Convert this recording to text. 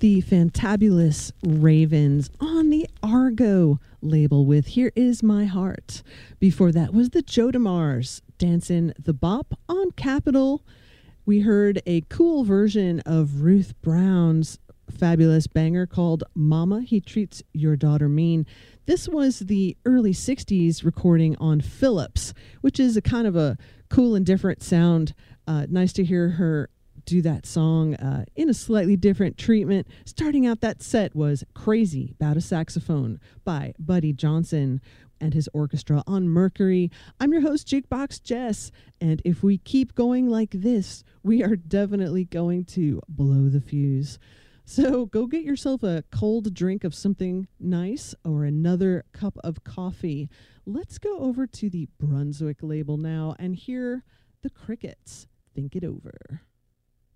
the fantabulous Ravens on the Argo label with Here Is My Heart. Before that was the Jodamars, Dancin' the Bop on Capitol. We heard a cool version of Ruth Brown's fabulous banger called Mama, He Treats Your Daughter Mean. This was the early 60s recording on Philips, which is a kind of a cool and different sound. Nice to hear her do that song in a slightly different treatment. Starting out that set was Crazy About a Saxophone by Buddy Johnson and his orchestra on Mercury. I'm your host, Jukebox Jess, and if we keep going like this, we are definitely going to blow the fuse. So go get yourself a cold drink of something nice or another cup of coffee. Let's go over to the Brunswick label now and hear the Crickets. Think It Over.